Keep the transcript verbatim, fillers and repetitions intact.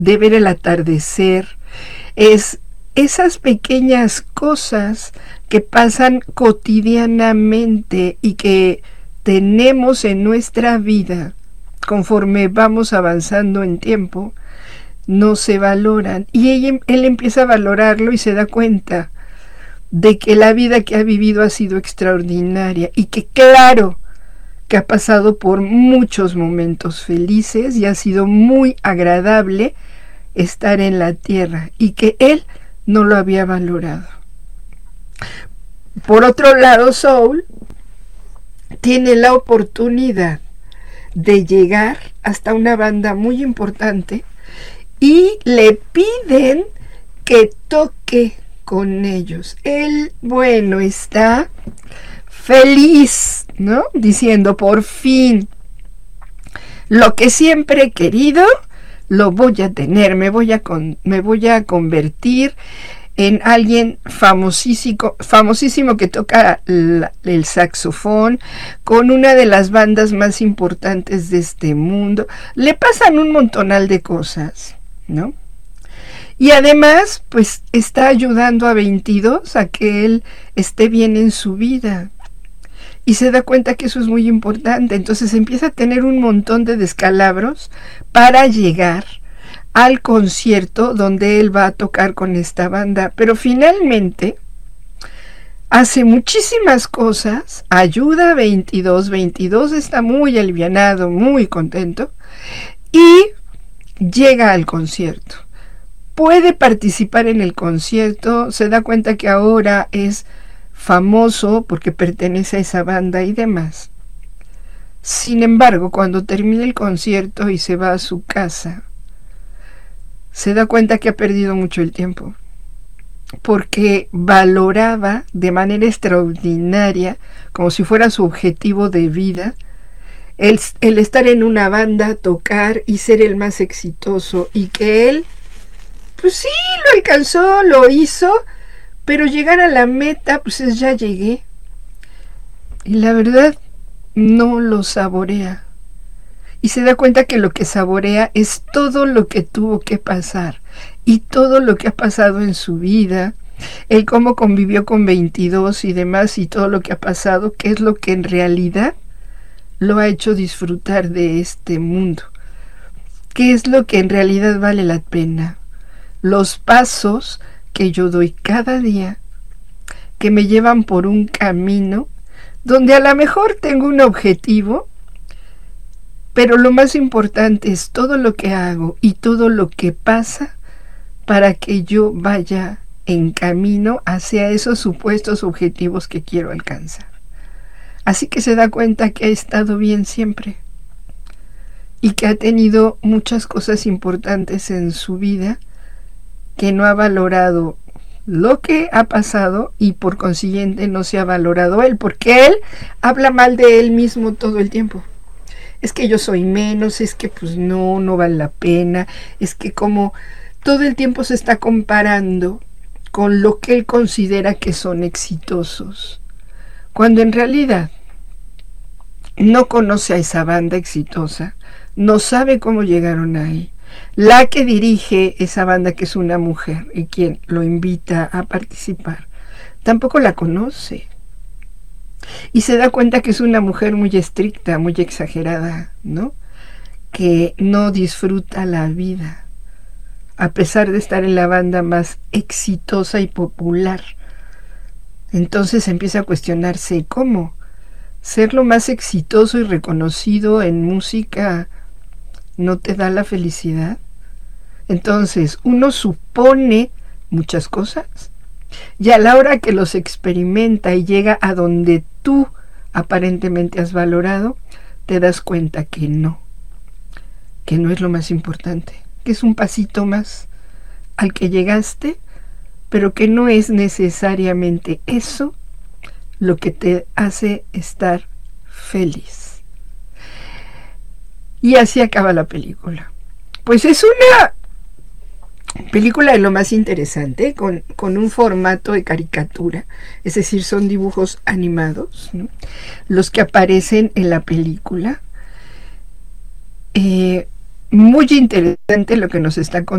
de ver el atardecer, es esas pequeñas cosas que pasan cotidianamente y que tenemos en nuestra vida conforme vamos avanzando en tiempo, no se valoran. Y ella, él empieza a valorarlo y se da cuenta de que la vida que ha vivido ha sido extraordinaria y que claro que ha pasado por muchos momentos felices y ha sido muy agradable estar en la tierra y que él no lo había valorado. Por otro lado, Saul tiene la oportunidad de llegar hasta una banda muy importante y le piden que toque con ellos. Él, bueno, está feliz, ¿no? Diciendo, por fin, lo que siempre he querido, lo voy a tener, me voy a, con, me voy a convertir en alguien famosísimo, famosísimo que toca la, el saxofón con una de las bandas más importantes de este mundo. Le pasan un montonal de cosas, ¿no? Y además, pues está ayudando a veintidós a que él esté bien en su vida. Y se da cuenta que eso es muy importante. Entonces empieza a tener un montón de descalabros para llegar al concierto donde él va a tocar con esta banda. Pero finalmente hace muchísimas cosas, ayuda a veintidós. veintidós está muy alivianado, muy contento. Y llega al concierto. Puede participar en el concierto, se da cuenta que ahora es famoso porque pertenece a esa banda y demás. Sin embargo, cuando termina el concierto y se va a su casa, se da cuenta que ha perdido mucho el tiempo, porque valoraba de manera extraordinaria, como si fuera su objetivo de vida, el, el estar en una banda, tocar y ser el más exitoso, y que él pues sí, lo alcanzó, lo hizo, pero llegar a la meta, pues es ya llegué. Y la verdad, no lo saborea. Y se da cuenta que lo que saborea es todo lo que tuvo que pasar. Y todo lo que ha pasado en su vida. El cómo convivió con veintidós y demás, y todo lo que ha pasado, que es lo que en realidad lo ha hecho disfrutar de este mundo. ¿Qué es lo que en realidad vale la pena? Los pasos que yo doy cada día, que me llevan por un camino donde a lo mejor tengo un objetivo, pero lo más importante es todo lo que hago y todo lo que pasa para que yo vaya en camino hacia esos supuestos objetivos que quiero alcanzar. Así que se da cuenta que ha estado bien siempre y que ha tenido muchas cosas importantes en su vida, que no ha valorado lo que ha pasado y por consiguiente no se ha valorado él, porque él habla mal de él mismo todo el tiempo. Es que yo soy menos, es que pues no, no vale la pena, es que como todo el tiempo se está comparando con lo que él considera que son exitosos, cuando en realidad no conoce a esa banda exitosa, no sabe cómo llegaron ahí. La que dirige esa banda, que es una mujer y quien lo invita a participar, tampoco la conoce. Y se da cuenta que es una mujer muy estricta, muy exagerada, ¿no? Que no disfruta la vida, a pesar de estar en la banda más exitosa y popular. Entonces empieza a cuestionarse cómo ser lo más exitoso y reconocido en música no te da la felicidad. Entonces uno supone muchas cosas y a la hora que los experimenta y llega a donde tú aparentemente has valorado, te das cuenta que no, que no es lo más importante, que es un pasito más al que llegaste, pero que no es necesariamente eso lo que te hace estar feliz. Y así acaba la película. Pues es una película de lo más interesante, con, con un formato de caricatura, es decir, son dibujos animados, ¿no?, los que aparecen en la película. Eh, muy interesante lo que nos está contando